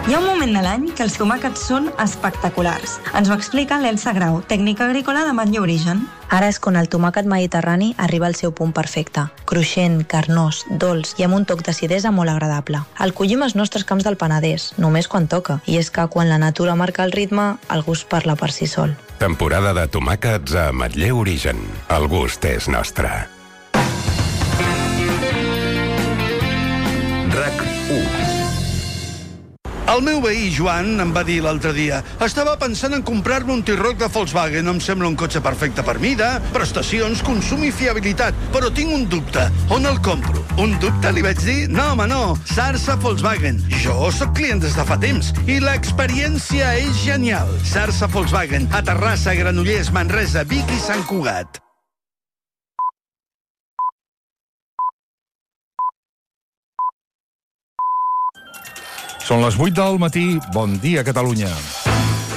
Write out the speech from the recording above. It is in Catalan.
Hi ha un moment de l'any que els tomàquets són espectaculars. Ens ho explica l'Elsa Grau, tècnica agrícola de Matlle Origen. Ara és quan el tomàquet mediterrani arriba al seu punt perfecte. Cruixent, carnós, dolç i amb un toc d'acidesa molt agradable. El collim als nostres camps del Penedès, només quan toca. I és que quan la natura marca el ritme, el gust parla per si sol. Temporada de tomàquets a Matlle Origen. El gust és nostre. RAC1. El meu veí, Joan, em va dir l'altre dia: estava pensant en comprar-me un T-Roc de Volkswagen. Em sembla un cotxe perfecte per mida, prestacions, consum i fiabilitat. Però tinc un dubte. On el compro? Un dubte, li vaig dir? No, home, no. Sarsa Volkswagen. Jo sóc client des de fa temps i l'experiència és genial. Sarsa Volkswagen, a Terrassa, Granollers, Manresa, Vic i Sant Cugat. Són les 8 del matí. Bon dia, Catalunya.